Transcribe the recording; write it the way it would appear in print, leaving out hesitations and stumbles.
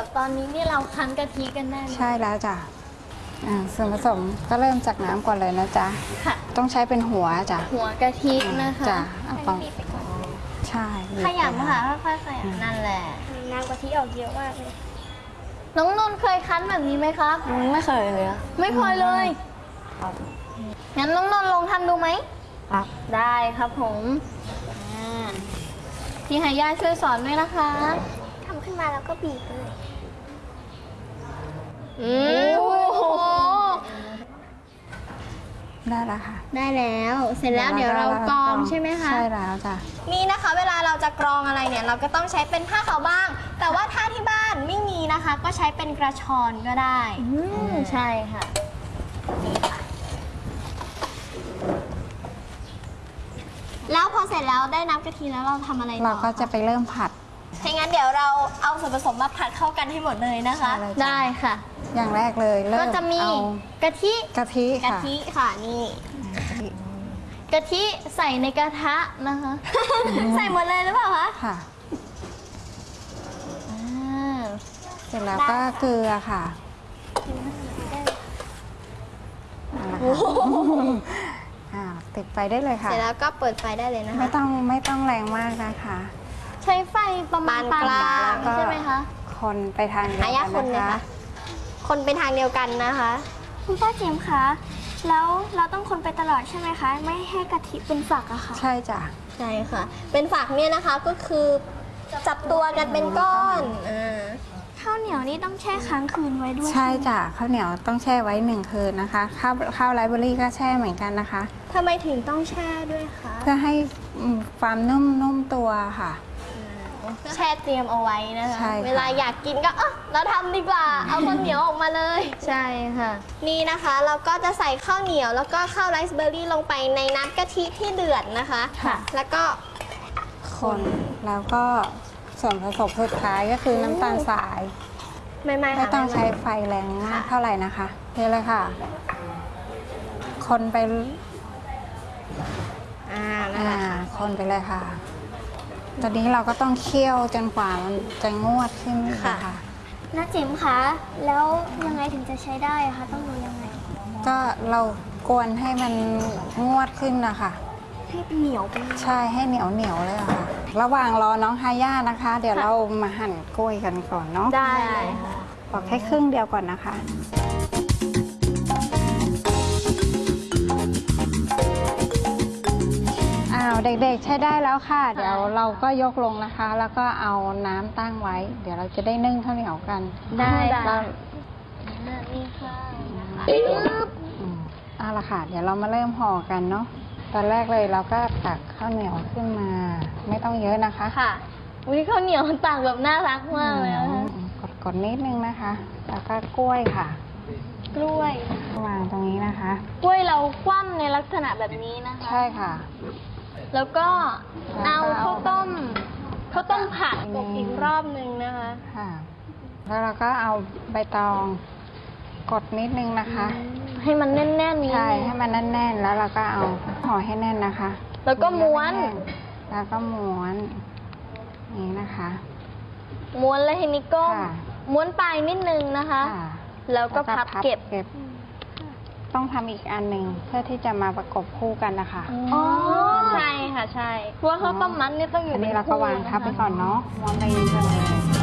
ตอนนี้นี่เราคั้นกะทิกันแน่เลยใช่แล้วจ้ะส่วนผสมก็เริ่มจากน้ำก่อนเลยนะจ๊ะค่ะต้องใช้เป็นหัวจ้ะหัวกะทินะคะจ้ะเอาปองใช่ขยำค่ะค่อยๆขยำนั่นแหละน้ำกะทิออกเยอะมากเลยน้องนนท์เคยคั้นแบบนี้ไหมครับไม่เคยเลยไม่เคยเลยงั้นน้องนนท์ลองทำดูไหมครับได้ครับผมพี่หายาช่วยสอนด้วยนะคะทำขึ้นมาแล้วก็บีบเลยโอ้โหได้แล้วค่ะได้แล้ว เสร็จแล้วเดี๋ยวเรากรองใช่ไหมคะใช่แล้วจ้ะนี่นะคะเวลาเราจะกรองอะไรเนี่ยเราก็ต้องใช้เป็นผ้าขาวบาง แต่ว่าถ้าที่บ้านไม่มีนะคะ ก็ใช้เป็นกระชอนก็ได้ใช่ค่ะแล้วพอเสร็จแล้วได้น้ำกะทิแล้วเราทำอะไรต่อเราก็จะไปเริ่มผัดถ้างั้นเดี๋ยวเราเอาส่วนผสมมาผัดเข้ากันให้หมดเลยนะคะใช่เลยได้ค่ะอย่างแรกเลยเริ่มก็จะมีเอากะทิกะทิกะค่ะทิค่ะนี่กะทิใส่ในกระทะนะคะใส่หมดเลยหรือเปล่าคะค่ะอ่าเสร็จแล้วก็เกลือค่ะเอาละค่ะติดไฟได้เลยค่ะเสร็จแล้วก็เปิดไฟได้เลยนะคะไม่ต้องแรงมากนะคะใช้ไฟประมาณปานกลางก็ใช่ไหมคะคนไปทางเดียวหายากันคนเลยนะคะค่ะ คนเป็นทางเดียวกันนะคะคุณป้าจิ๋มคะ แล้วเราต้องคนไปตลอดใช่ไหมคะ ไม่ให้กะทิเป็นฝักอะค่ะใช่จ้ะใช่ค่ะ เป็นฝักเนี่ยนะคะก็คือจับตัวกันเป็นก้อนาข้าวเหนียวนี่ต้องแช่ค้างคืนไว้ด้วยใช่จ้ะข้าวเหนียวต้องแช่ไว้1 คืนนะคะข้าวไรซ์เบอรี่ก็แช่เหมือนกันนะคะทำไมถึงต้องแช่ด้วยคะเพื่อให้ความนุ่มตัวค่ะแช่เตรียมเอาไว้นะคะใช่ค่ะเวลาอยากกินก็เราทำดีกว่า เอาข้าวเหนียวออกมาเลยใช่ค่ะนี่นะคะเราก็จะใส่ข้าวเหนียวแล้วก็ข้าวไรซ์เบอร์รี่ลงไปในน้ำกะทิที่เดือดนะคะค่ะแล้วก็คนแล้วก็ส่วนผสมสุดท้ายก็คือน้ำตาลทรายไม่ไม่ค่ะต้องใช้ไฟแรงมากเท่าไหร่นะคะเทเลยค่ะ คนไปนั่นแหละค่ะคนไปเลยค่ะ ตอนนี้เราก็ต้องเคี่ยวจนกว่ามันจะงวดขึ้นค่ะน้าจิ๋มคะ แล้วยังไงถึงจะใช้ได้อะคะ ต้องดูยังไงก็เรากวนให้มันงวดขึ้นนะคะให้เหนียวไปใช่ให้เหนียวเลยอะค่ะ ระหว่างรอน้องฮาย่านะคะ เดี๋ยวเรามาหั่นกล้วยกันก่อนเนาะได้เลยค่ะบอกแค่ครึ่งเดียวก่อนนะคะ เด็กๆใช้ได้แล้วค่ะ เดี๋ยวเราก็ยกลงนะคะ แล้วก็เอาน้ำตั้งไว้ เดี๋ยวเราจะได้นึ่งข้าวเหนียวกันได้เรานี่ค่ะเอาละค่ะ เดี๋ยวเรามาเริ่มห่อกันเนาะ ตอนแรกเลยเราก็ตักข้าวเหนียวขึ้นมา ไม่ต้องเยอะนะคะค่ะอุ้ยข้าวเหนียวต่างแบบน่ารักมากเลยนะคะกดนิดนึงนะคะ แล้วก็กล้วยค่ะกล้วยวางตรงนี้นะคะกล้วยเราคว่ำในลักษณะแบบนี้นะคะใช่ค่ะแล้วก็เอาข้าวต้มผัดอืมอีกรอบนึงนะคะค่ะ แล้วเราก็เอาใบตองกดนิดนึงนะคะให้มันแน่นๆนิดใช่นึงให้มันแน่นๆ แล้วเราก็เอาห่อให้แน่นนะคะแล้วก็ม้วนแล้วก็ม้วนนี่นะคะม้วนแล้วทีนี้ก้มค่ะม้วนปลายนิดนึงนะคะค่ะแล้วก็พับเก็บต้องทำอีกอันหนึ่งเพื่อที่จะมาประกบคู่กันนะคะอ๋อใช่ค่ะใช่เพราะว่าข้าวต้มมัดเนี่ยต้องอยู่อันนี้ป็เราก็คู่วางทับไปนะคะก่อนเนาะวางไปก่อนเลย